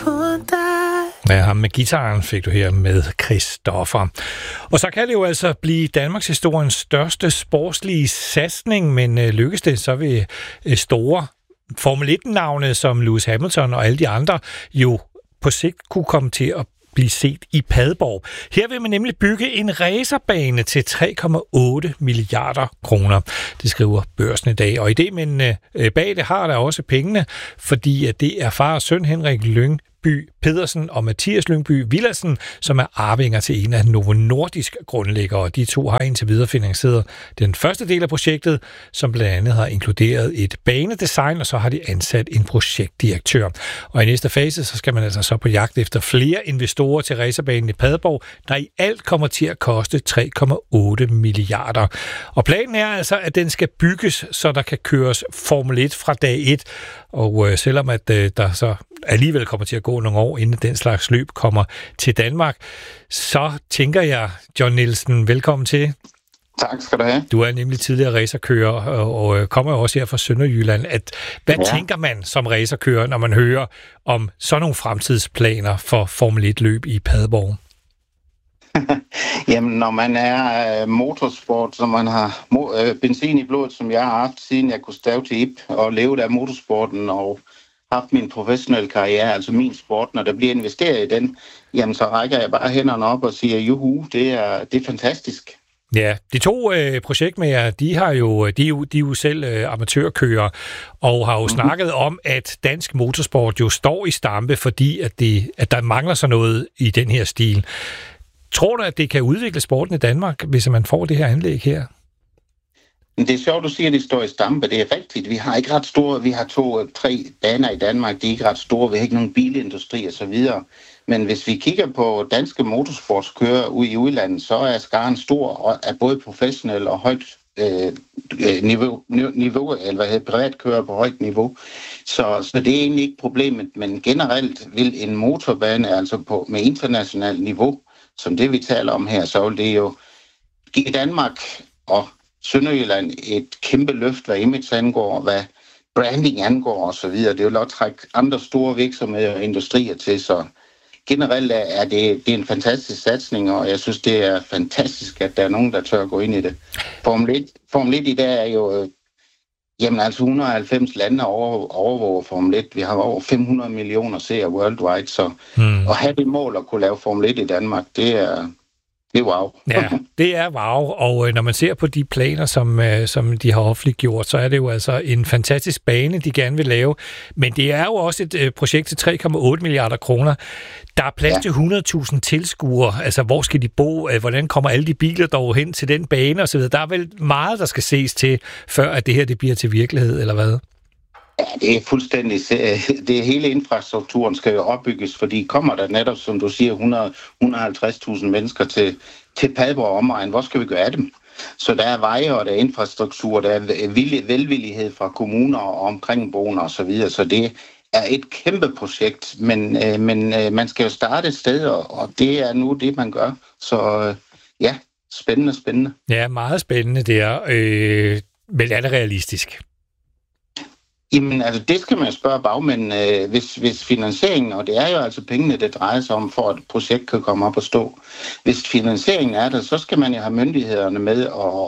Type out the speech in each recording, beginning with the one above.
Ja, ham med guitaren fik du her med Christoffer. Og så kan det jo altså blive Danmarks historiens største sportslige satsning, men lykkes det så ved store Formel 1-navne som Lewis Hamilton og alle de andre jo på sigt kunne komme til at blive set i Padborg. Her vil man nemlig bygge en racerbane til 3,8 milliarder kroner. Det skriver Børsen i dag. Og idémændene bag det har der også pengene, fordi at det er far og søn Henrik Lyngby Pedersen og Mathias Lyngby Villadsen, som er arvinger til en af Novo Nordisk grundlæggere. De to har indtil videre finansieret den første del af projektet, som blandt andet har inkluderet et banedesign, og så har de ansat en projektdirektør. Og i næste fase, så skal man altså så på jagt efter flere investorer til racerbanen i Padborg, der i alt kommer til at koste 3,8 milliarder. Og planen er altså, at den skal bygges, så der kan køres Formel 1 fra dag 1. Og selvom at der så alligevel kommer til at gå nogle år, inden den slags løb kommer til Danmark, så tænker jeg, John Nielsen, velkommen til. Tak skal du have. Du er nemlig tidligere racerkører og kommer også her fra Sønderjylland. Hvad tænker man som racerkører, når man hører om sådan nogle fremtidsplaner for Formel 1-løb i Padborg? Jamen, når man er motorsport, så man har benzin i blodet, som jeg har haft, siden jeg kunne stave til IP og leve af motorsporten og haft min professionelle karriere, altså min sport, når der bliver investeret i den, jamen så rækker jeg bare hænderne op og siger, juhu, det er fantastisk. Ja, de to projektmager, de er jo selv amatørkører og har jo snakket om, at dansk motorsport jo står i stampe, fordi at der mangler så noget i den her stil. Tror du, at det kan udvikle sporten i Danmark, hvis man får det her anlæg her? Det er sjovt, du siger, at det står i stampe. Det er rigtigt. Vi har ikke ret store. Vi har 2-3 baner i Danmark. De er ikke ret store. Vi har ikke nogen bilindustri og så videre. Men hvis vi kigger på danske motorsportskører ude i udlandet, så er skaren stor og er både professionel og højt niveau, eller privatkører på højt niveau. Så det er egentlig ikke problemet. Men generelt vil en motorbane, altså med internationalt niveau, som det vi taler om her, så vil det jo give Danmark og Sønderjylland et kæmpe løft, hvad image angår, hvad branding angår osv. Det vil også trække andre store virksomheder og industrier til, så generelt er det en fantastisk satsning, og jeg synes, det er fantastisk, at der er nogen, der tør at gå ind i det. Formel 1 i dag er jo, altså 190 lande overvåger Formel 1. Vi har over 500 millioner seere worldwide, så at have det mål at kunne lave Formel 1 i Danmark, det er wow. Ja, det er wow, og når man ser på de planer, som de har offentliggjort, så er det jo altså en fantastisk bane, de gerne vil lave. Men det er jo også et projekt til 3,8 milliarder kroner. Der er plads til 100.000 tilskuere. Altså, hvor skal de bo? Hvordan kommer alle de biler dog hen til den bane osv.? Der er vel meget, der skal ses til, før at det her det bliver til virkelighed, eller hvad? Ja, det er fuldstændig. Det hele infrastrukturen skal jo opbygges, fordi kommer der netop, som du siger, 150.000 mennesker til Padborg omegn, hvor skal vi gøre af dem? Så der er veje, og der er infrastruktur, der er velvillighed fra kommuner og omkringboende osv., så det er et kæmpe projekt, men man skal jo starte et sted, og det er nu det, man gør. Så ja, spændende. Ja, meget spændende det er. Men er det realistisk? Jamen, altså, det skal man spørge bagmænd, hvis finansieringen, og det er jo altså pengene, det drejer sig om, for at et projekt kan komme op og stå. Hvis finansieringen er der, så skal man jo have myndighederne med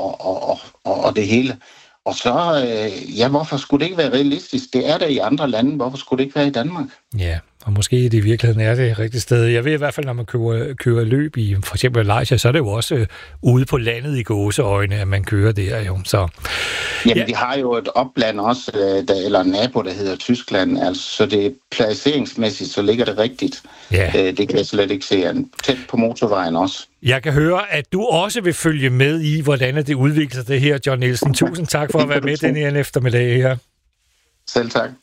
og det hele. Og så, hvorfor skulle det ikke være realistisk? Det er der i andre lande, hvorfor skulle det ikke være i Danmark? Ja, og måske i virkeligheden er det rigtigt sted. Jeg ved i hvert fald, når man kører løb i for eksempel Malaysia, så er det jo også ude på landet i gåseøjne, at man kører der jo. Så, jamen, vi har jo et opland også, eller en nabo, der hedder Tyskland, altså, så det placeringsmæssigt, så ligger det rigtigt. Ja. Det kan jeg slet ikke se. Tæt på motorvejen også. Jeg kan høre, at du også vil følge med i, hvordan det udvikler sig det her, John Nielsen. Tusind tak for at være med den her eftermiddag her. Selv tak.